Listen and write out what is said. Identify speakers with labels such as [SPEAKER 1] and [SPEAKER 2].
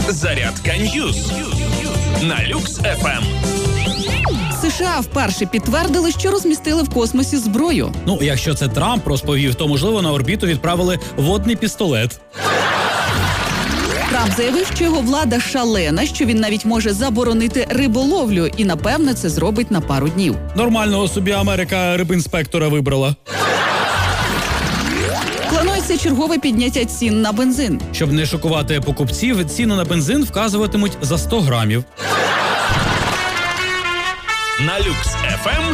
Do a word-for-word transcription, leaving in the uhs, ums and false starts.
[SPEAKER 1] Зарядка Ньюз на Люкс еф ем.
[SPEAKER 2] США вперше підтвердили, що розмістили в космосі зброю.
[SPEAKER 3] Ну, якщо це Трамп розповів, то, можливо, на орбіту відправили водний пістолет.
[SPEAKER 2] Трамп заявив, що його влада шалена, що він навіть може заборонити риболовлю і, напевне, це зробить на пару днів.
[SPEAKER 3] Нормального собі Америка рибінспектора вибрала.
[SPEAKER 2] Планується чергове підняття цін на бензин.
[SPEAKER 3] Щоб не шокувати покупців, ціну на бензин вказуватимуть за сто грамів.
[SPEAKER 1] На Люкс еф ем